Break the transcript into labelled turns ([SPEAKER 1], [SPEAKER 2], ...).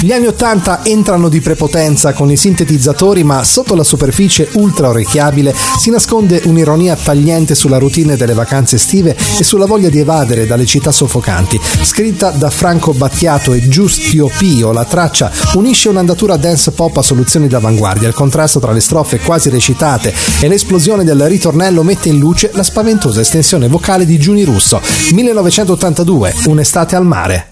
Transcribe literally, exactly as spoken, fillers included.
[SPEAKER 1] Gli anni ottanta entrano di prepotenza con i sintetizzatori, ma sotto la superficie ultra orecchiabile si nasconde un'ironia tagliente sulla routine delle vacanze estive e sulla voglia di evadere dalle città soffocanti. Scritta da Franco Battiato e Giustio Pio, la traccia unisce un'andatura dance pop a soluzioni d'avanguardia. Il contrasto tra le strofe quasi recitate e l'esplosione del ritornello mette in luce la spaventosa estensione vocale di Giuni Russo. millenovecentottantadue, Un'estate al mare.